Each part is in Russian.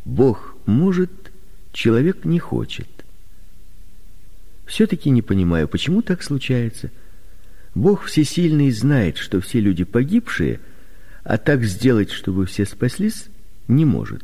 Бог может, человек не хочет. Все-таки не понимаю, почему так случается. Бог всесильный знает, что все люди погибшие, а так сделать, чтобы все спаслись, не может.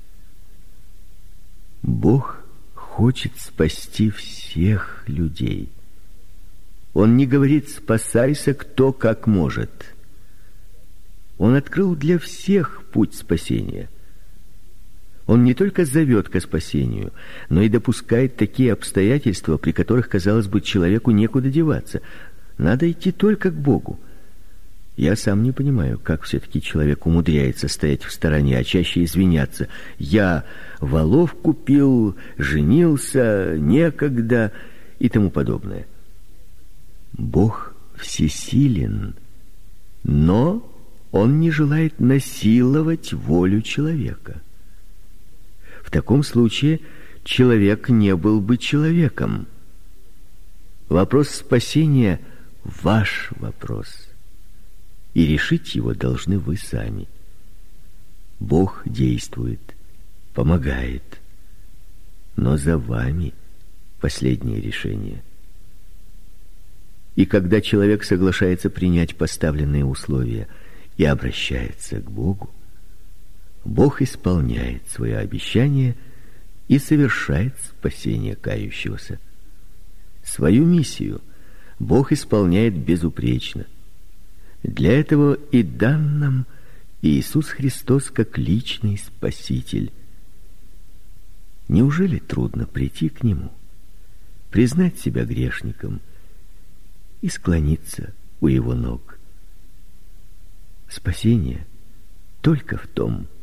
Бог хочет спасти всех людей. Он не говорит «спасайся кто как может». Он открыл для всех путь спасения. Он не только зовет ко спасению, но и допускает такие обстоятельства, при которых, казалось бы, человеку некуда деваться. Надо идти только к Богу. Я сам не понимаю, как все-таки человек умудряется стоять в стороне, а чаще извиняться. Я волов купил, женился, некогда и тому подобное. Бог всесилен, но Он не желает насиловать волю человека. В таком случае человек не был бы человеком. Вопрос спасения – ваш вопрос, и решить его должны вы сами. Бог действует, помогает, но за вами последнее решение. И когда человек соглашается принять поставленные условия и обращается к Богу, Бог исполняет свое обещание и совершает спасение кающегося. Свою миссию Бог исполняет безупречно. Для этого и дан нам Иисус Христос как личный Спаситель. Неужели трудно прийти к Нему, признать себя грешником и склониться у Его ног? Спасение только в том,